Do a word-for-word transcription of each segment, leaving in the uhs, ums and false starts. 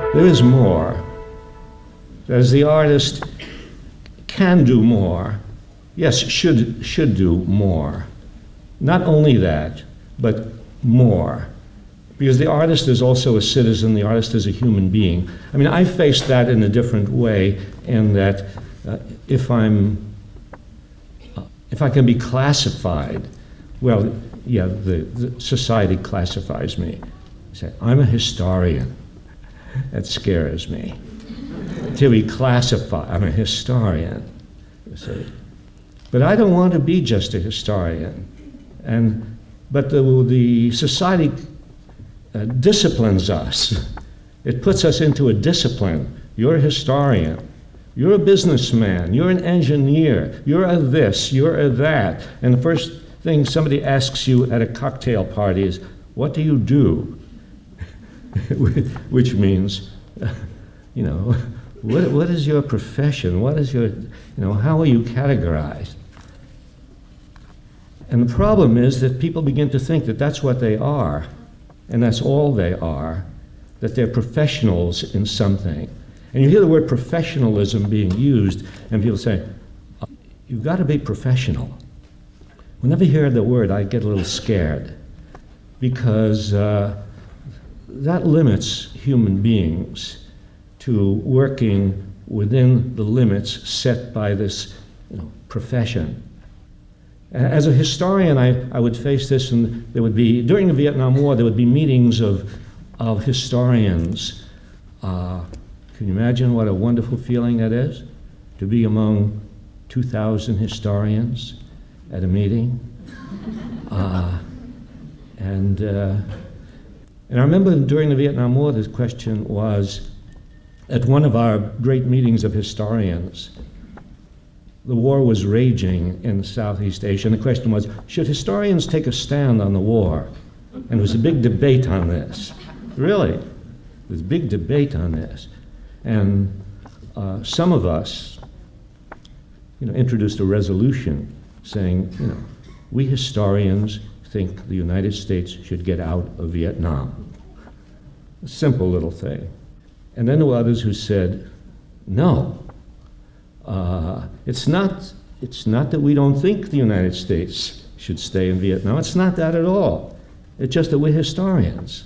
There is more. As the artist can do more, yes, should, should do more. Not only that, but more. Because the artist is also a citizen, the artist is a human being. I mean, I face that in a different way, in that uh, if I'm, uh, if I can be classified, well, yeah, the, the society classifies me. Say, I'm a historian. That scares me. To be classified, I'm a historian. You see. But I don't want to be just a historian. And, but the, the society uh, disciplines us. It puts us into a discipline. You're a historian. You're a businessman. You're an engineer. You're a this. You're a that. And the first thing somebody asks you at a cocktail party is, what do you do? Which means, uh, you know, what, what is your profession? What is your, you know, how are you categorized? And the problem is that people begin to think that that's what they are, and that's all they are, that they're professionals in something. And you hear the word professionalism being used, and people say, you've got to be professional. Whenever I hear the word, I get a little scared, because uh, that limits human beings to working within the limits set by this, you know, profession. As a historian, I, I would face this, and there would be, during the Vietnam War, there would be meetings of, of historians. Uh, can you imagine what a wonderful feeling that is? To be among two thousand historians at a meeting. Uh, and, uh, and I remember during the Vietnam War, this question was, at one of our great meetings of historians, the war was raging in Southeast Asia, and the question was, should historians take a stand on the war? And there was a big debate on this. Really, there was a big debate on this. And uh, some of us, you know, introduced a resolution saying, you know, we historians think the United States should get out of Vietnam. A simple little thing. And then there were others who said, no, uh, it's not, it's not that we don't think the United States should stay in Vietnam. It's not that at all. It's just that we're historians.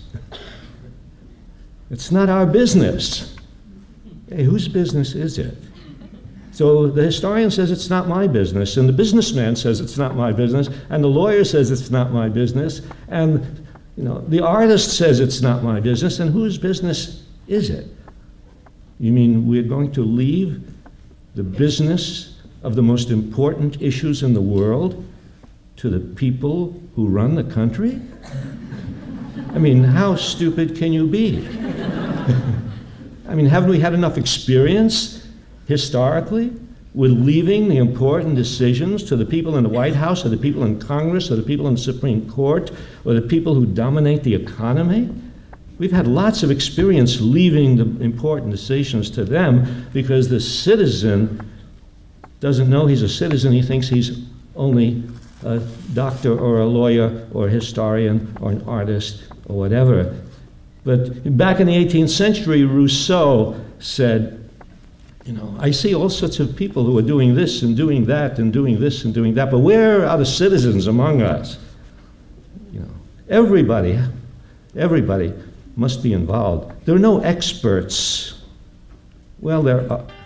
It's not our business. Hey, whose business is it? So the historian says it's not my business, and the businessman says it's not my business, and the lawyer says it's not my business, and you know, the artist says it's not my business, and whose business is it? You mean we're going to leave the business of the most important issues in the world to the people who run the country? I mean, how stupid can you be? I mean, haven't we had enough experience historically with leaving the important decisions to the people in the White House, or the people in Congress, or the people in the Supreme Court, or the people who dominate the economy? We've had lots of experience leaving the important decisions to them, because the citizen doesn't know he's a citizen. He thinks he's only a doctor or a lawyer or a historian or an artist or whatever. But back in the eighteenth century, Rousseau said, you know, I see all sorts of people who are doing this and doing that and doing this and doing that, but where are the citizens among us? You know, everybody, everybody must be involved. There are no experts. Well, there are.